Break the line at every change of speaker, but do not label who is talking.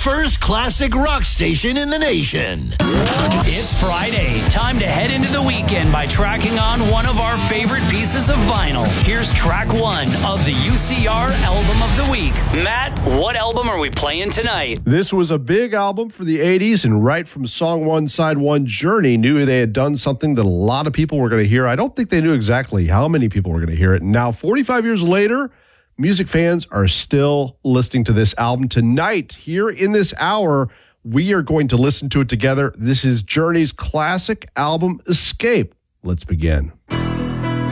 first classic rock station in the nation.
It's Friday. Time to head into the weekend by tracking on one of our favorite pieces of vinyl. Here's track 1 of the UCR Album of the Week. Matt, what album are we playing tonight?
This was a big album for the 80s, and right from Song 1, Side 1, Journey knew they had done something that a lot of people were going to hear. I don't think they knew exactly how many people were going to hear it. Now, 45 years later, music fans are still listening to this album. Tonight, here in this hour, we are going to listen to it together. This is Journey's classic album, Escape. Let's begin.